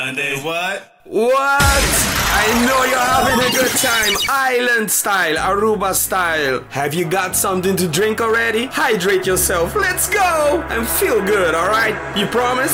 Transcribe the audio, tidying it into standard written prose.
And then what? What? I know you're having a good time. Island style, Aruba style. Have you got something to drink already? Hydrate yourself. Let's go and feel good, alright? You promise?